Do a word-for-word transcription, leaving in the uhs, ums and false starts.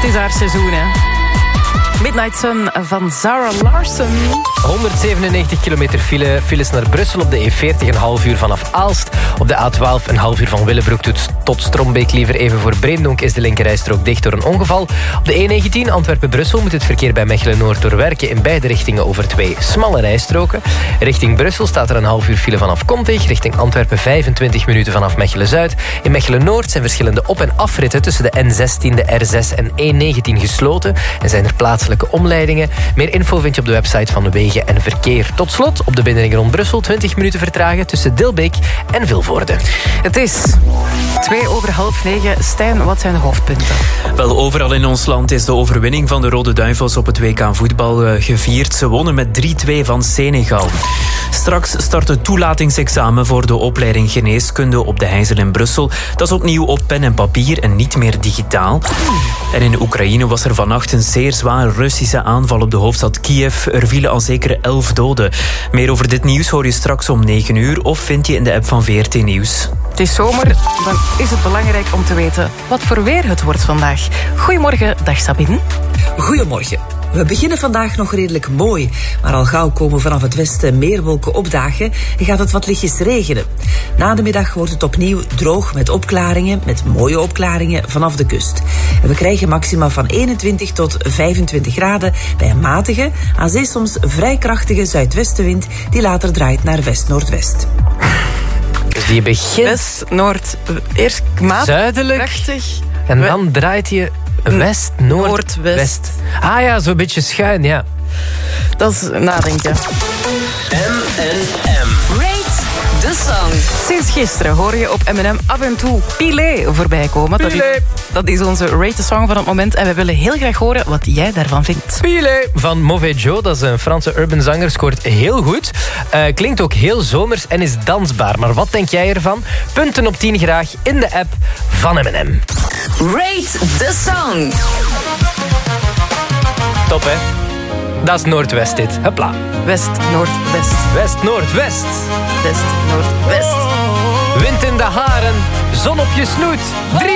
Het is haar seizoen, hè. Midnight Sun van Zara Larsson. honderdzevenennegentig kilometer file, files naar Brussel op de E veertig, een half uur vanaf Aalst. Op de A twaalf, een half uur van Willebroek tot Strombeek. Liever even voor Breendonk is de linkerrijstrook dicht door een ongeval. Op de E negentien, Antwerpen-Brussel, moet het verkeer bij Mechelen-Noord doorwerken in beide richtingen over twee smalle rijstroken. Richting Brussel staat er een half uur file vanaf Kontig. Richting Antwerpen vijfentwintig minuten vanaf Mechelen-Zuid. In Mechelen-Noord zijn verschillende op- en afritten tussen de N zestien, de R zes en E negentien gesloten. En zijn er plaatselijke omleidingen. Meer info vind je op de website van Wegen en Verkeer. Tot slot, op de binnenring rond Brussel twintig minuten vertragen tussen Dilbeek en Vilvoorde. Het is twee over half negen. Stijn, wat zijn de hoofdpunten? Wel, overal in ons land is de overwinning van de Rode Duivels op het W K voetbal uh, gevierd. Ze wonnen met drie twee van Senegal. Straks start het toelatingsexamen voor de opleiding geneeskunde op de Heijzel in Brussel. Dat is opnieuw op pen en papier en niet meer digitaal. En in Oekraïne was er vannacht een zeer zware Russische aanval op de hoofdstad Kiev. Er vielen al zeker elf doden. Meer over dit nieuws hoor je straks om negen uur of vind je in de app van V R T Nieuws. Het is zomer, dan is het belangrijk om te weten wat voor weer het wordt vandaag. Goedemorgen, dag Sabine. Goedemorgen. We beginnen vandaag nog redelijk mooi, maar al gauw komen vanaf het westen meer wolken opdagen en gaat het wat lichtjes regenen. Na de middag wordt het opnieuw droog met opklaringen, met mooie opklaringen vanaf de kust. En we krijgen maxima van eenentwintig tot vijfentwintig graden bij een matige, aan zee soms vrij krachtige zuidwestenwind die later draait naar west-noordwest. Dus die begint West, Noord, eerst maat, zuidelijk krachtig. en dan draait je west, noord, Noordwest. west. Ah ja, zo'n beetje schuin, ja. Dat is nadenken. M en M. Rate the song. Sinds gisteren hoor je op M en M af en toe Pilé voorbij komen. Dat is, Pilé. dat is onze Rate the Song van het moment. En we willen heel graag horen wat jij daarvan vindt. Pilé van Mauvais Joe, dat is een Franse urban zanger, scoort heel goed. Uh, klinkt ook heel zomers en is dansbaar. Maar wat denk jij ervan? Punten op tien graag in de app van M en M. Rate the song. Top, hè? Dat is Noordwest dit. Hopla. West, Noord, West. West, Noord, West. West, Noord, West. Wind in de haren, zon op je snoet. Drie